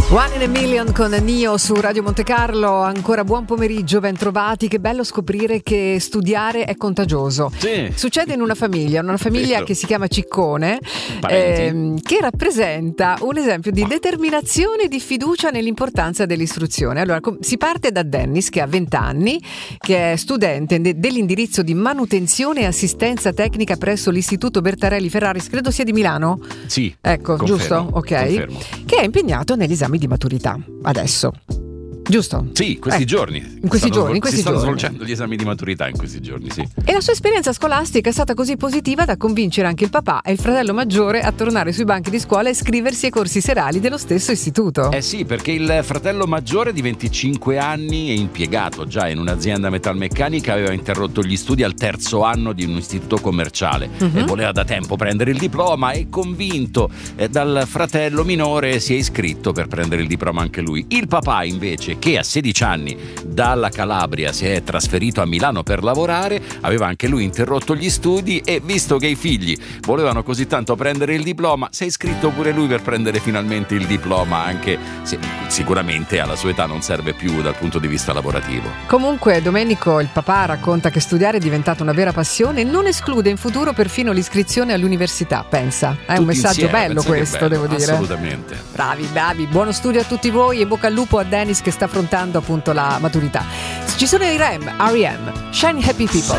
One in a Million con Nio su Radio Monte Carlo. Ancora buon pomeriggio, ben trovati. Che bello scoprire che studiare è contagioso. Sì. Succede in una famiglia che si chiama Ciccone, che rappresenta un esempio di determinazione e di fiducia nell'importanza dell'istruzione. Allora, si parte da Dennis, che ha 20 anni, che è studente dell'indirizzo di manutenzione e assistenza tecnica presso l'Istituto Bertarelli Ferraris, credo sia di Milano. Sì. Ecco, confermo, giusto? Ok. Confermo. Che è impegnato negli esami di maturità adesso, giusto? Sì, questi giorni. Si stanno svolgendo gli esami di maturità in questi giorni, sì. E la sua esperienza scolastica è stata così positiva da convincere anche il papà e il fratello maggiore a tornare sui banchi di scuola e iscriversi ai corsi serali dello stesso istituto. Eh sì, perché il fratello maggiore di 25 anni è impiegato già in un'azienda metalmeccanica, aveva interrotto gli studi al terzo anno di un istituto commerciale e voleva da tempo prendere il diploma, e convinto dal fratello minore si è iscritto per prendere il diploma anche lui. Il papà invece, che a 16 anni dalla Calabria si è trasferito a Milano per lavorare, aveva anche lui interrotto gli studi e, visto che i figli volevano così tanto prendere il diploma, si è iscritto pure lui per prendere finalmente il diploma, anche se sicuramente alla sua età non serve più dal punto di vista lavorativo. Comunque Domenico, il papà, racconta che studiare è diventata una vera passione e non esclude in futuro perfino l'iscrizione all'università. Pensa, è un messaggio insieme, bello questo, bello, devo dire. Assolutamente. Bravi, buono studio a tutti voi e bocca al lupo a Dennis che sta affrontando appunto la maturità. Ci sono i R.E.M. Shiny Happy People.